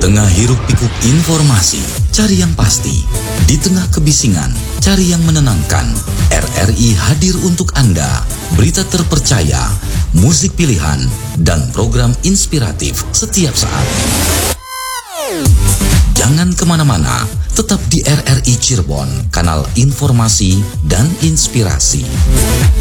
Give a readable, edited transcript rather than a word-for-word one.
tengah hiruk-pikuk informasi, cari yang pasti. Di tengah kebisingan, cari yang menenangkan. RRI hadir untuk Anda. Berita terpercaya, musik pilihan, dan program inspiratif setiap saat. Jangan kemana-mana, tetap di RRI Cirebon, kanal informasi dan inspirasi.